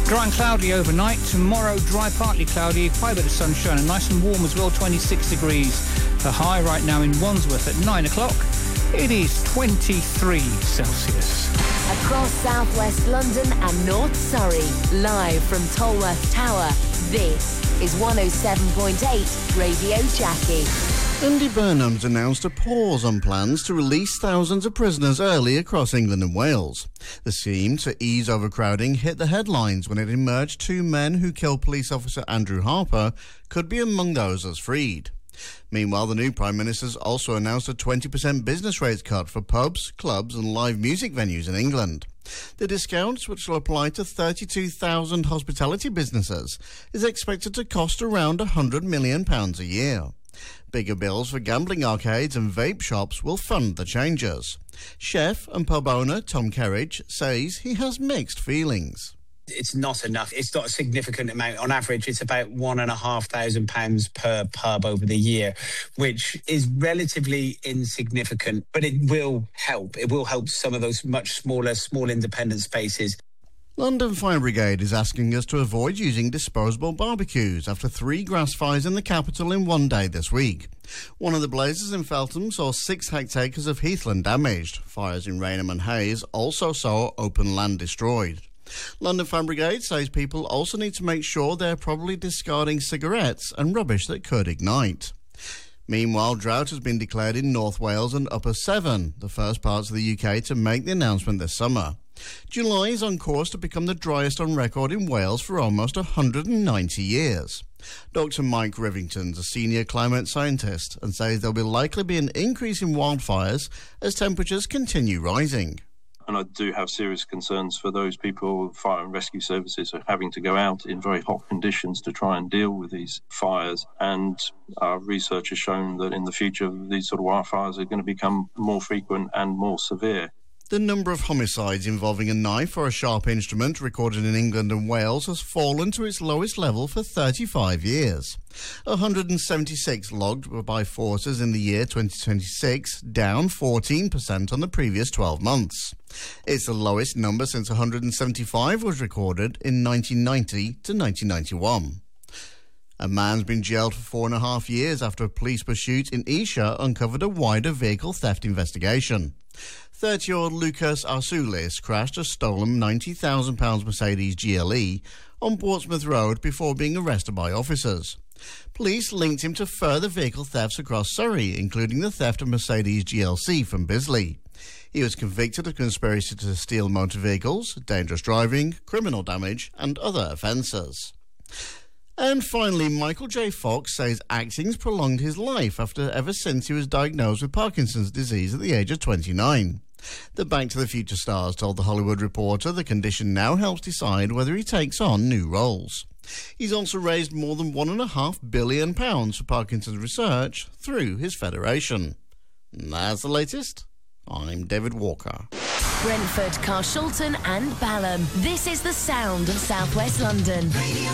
Dry and cloudy overnight. Tomorrow, dry, partly cloudy, quite a bit of sunshine and nice and warm as well, 26 degrees. The high right now in Wandsworth at 9 o'clock. It is 23 Celsius. Across southwest London and North Surrey, live from Tolworth Tower, this is 107.8 Radio Jackie. Andy Burnham's announced a pause on plans to release thousands of prisoners early across England and Wales. The scheme to ease overcrowding hit the headlines when it emerged two men who killed police officer Andrew Harper could be among those as freed. Meanwhile, the new Prime Minister's also announced a 20% business rates cut for pubs, clubs and live music venues in England. The discounts, which will apply to 32,000 hospitality businesses, is expected to cost around £100 million a year. Bigger bills for gambling arcades and vape shops will fund the changes. Chef and pub owner Tom Kerridge says he has mixed feelings. It's not enough. It's not a significant amount. On average, it's about £1,500 per pub over the year, which is relatively insignificant, but it will help. It will help some of those much smaller, small independent spaces. London Fire Brigade is asking us to avoid using disposable barbecues after 3 grass fires in the capital in one day this week. One of the blazes in Feltham saw 6 hectares of heathland damaged. Fires in Rainham and Hayes also saw open land destroyed. London Fire Brigade says people also need to make sure they're probably discarding cigarettes and rubbish that could ignite. Meanwhile, drought has been declared in North Wales and Upper Severn, the first parts of the UK to make the announcement this summer. July is on course to become the driest on record in Wales for almost 190 years. Dr Mike Rivington's a senior climate scientist and says there will likely be an increase in wildfires as temperatures continue rising. And I do have serious concerns for those people, fire and rescue services, are having to go out in very hot conditions to try and deal with these fires. And our research has shown that in the future, these sort of wildfires are going to become more frequent and more severe. The number of homicides involving a knife or a sharp instrument recorded in England and Wales has fallen to its lowest level for 35 years. 176 logged by forces in the year 2026, down 14% on the previous 12 months. It's the lowest number since 175 was recorded in 1990 to 1991. A man's been jailed for 4.5 years after a police pursuit in Esher uncovered a wider vehicle theft investigation. 30-year-old Lucas Arsoulis crashed a stolen £90,000 Mercedes GLE on Portsmouth Road before being arrested by officers. Police linked him to further vehicle thefts across Surrey, including the theft of Mercedes GLC from Bisley. He was convicted of conspiracy to steal motor vehicles, dangerous driving, criminal damage and other offences. And finally, Michael J. Fox says acting's prolonged his life ever since he was diagnosed with Parkinson's disease at the age of 29. The Back to the Future stars told The Hollywood Reporter the condition now helps decide whether he takes on new roles. He's also raised more than £1.5 billion for Parkinson's research through his federation. And that's the latest. I'm David Walker. Brentford, Carshalton and Balham. This is the sound of South West London. Radio